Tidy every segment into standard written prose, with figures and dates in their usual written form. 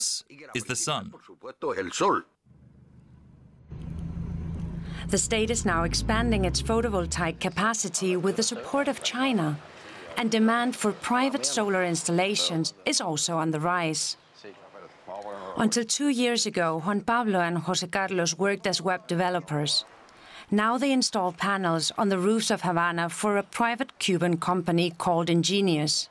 is the sun. The state is now expanding its photovoltaic capacity with the support of China, and demand for private solar installations is also on the rise. Until 2 years ago, Juan Pablo and José Carlos worked as web developers. Now they install panels on the roofs of Havana for a private Cuban company called Ingenious.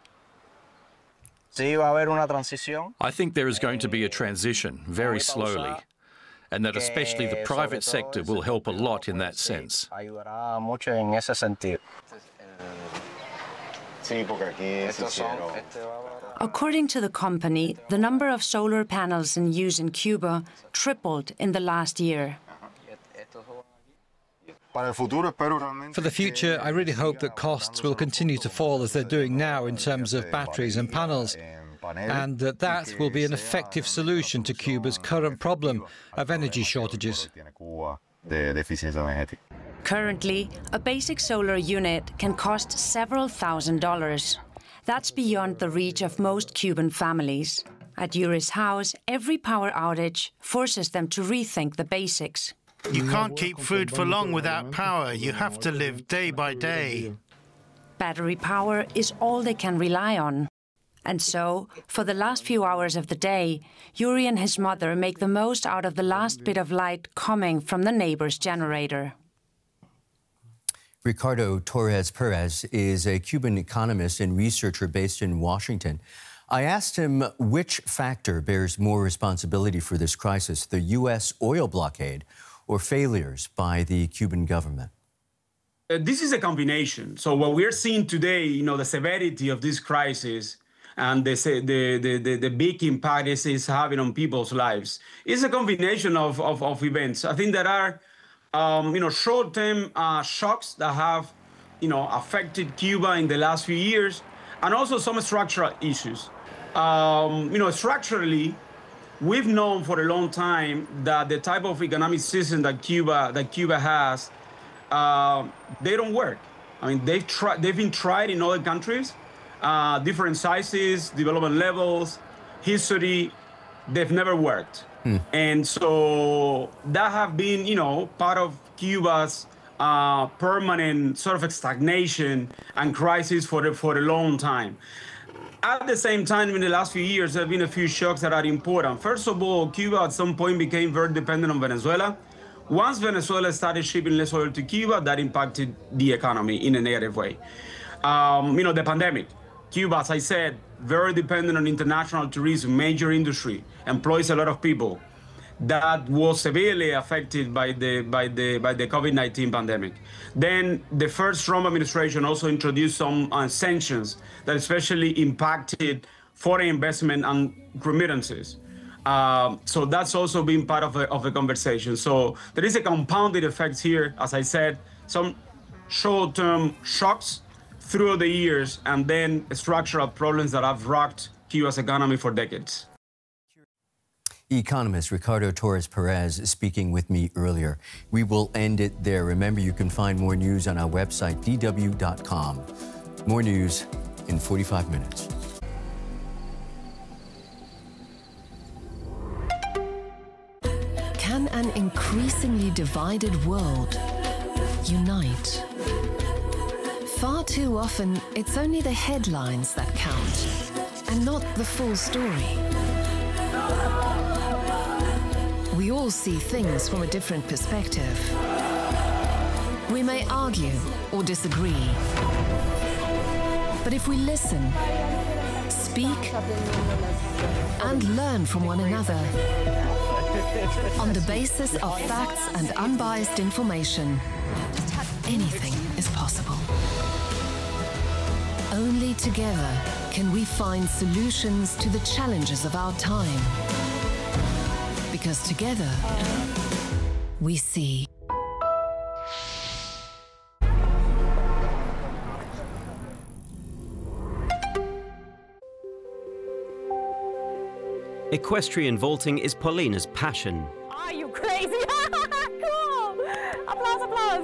I think there is going to be a transition, very slowly, and that especially the private sector will help a lot in that sense. According to the company, the number of solar panels in use in Cuba tripled in the last year. For the future, I really hope that costs will continue to fall as they're doing now in terms of batteries and panels, and that will be an effective solution to Cuba's current problem of energy shortages. Currently, a basic solar unit can cost several $1,000s. That's beyond the reach of most Cuban families. At Yuri's house, every power outage forces them to rethink the basics. You can't keep food for long without power. You have to live day by day. Battery power is all they can rely on. And so, for the last few hours of the day, Yuri and his mother make the most out of the last bit of light coming from the neighbor's generator. Ricardo Torres Perez is a Cuban economist and researcher based in Washington. I asked him which factor bears more responsibility for this crisis, the U.S. oil blockade or failures by the Cuban government. This is a combination. So what we're seeing today, the severity of this crisis and the big impact this is having on people's lives is a combination of events. I think there are short-term shocks that have, affected Cuba in the last few years, and also some structural issues. Structurally, we've known for a long time that the type of economic system that Cuba has, they don't work. I mean, they've been tried in other countries, different sizes, development levels, history. They've never worked. And so that have been, part of Cuba's permanent sort of stagnation and crisis for a long time. At the same time, in the last few years, there have been a few shocks that are important. First of all, Cuba at some point became very dependent on Venezuela. Once Venezuela started shipping less oil to Cuba, that impacted the economy in a negative way. The pandemic. Cuba, as I said, very dependent on international tourism, major industry, employs a lot of people. That was severely affected by the COVID-19 pandemic. Then the first Trump administration also introduced some sanctions that especially impacted foreign investment and remittances. So that's also been part of the conversation. So there is a compounded effect here, as I said, some short-term shocks through the years, and then structural problems that have rocked Cuba's economy for decades. Economist Ricardo Torres Perez speaking with me earlier. We will end it there. Remember, you can find more news on our website, dw.com. More news in 45 minutes. Can an increasingly divided world unite? Far too often, it's only the headlines that count, and not the full story. We all see things from a different perspective. We may argue or disagree, but if we listen, speak, and learn from one another, on the basis of facts and unbiased information, anything is possible. Only together can we find solutions to the challenges of our time. Because together, we see. Equestrian vaulting is Paulina's passion. Are you crazy? Cool! Applause, applause!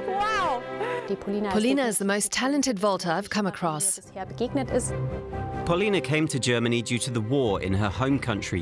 Wow! Paulina is the most talented vaulter I've come across. Paulina came to Germany due to the war in her home country.